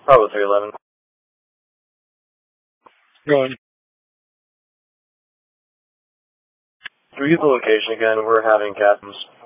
Probably 311. Going. Read the location again. We're having captains.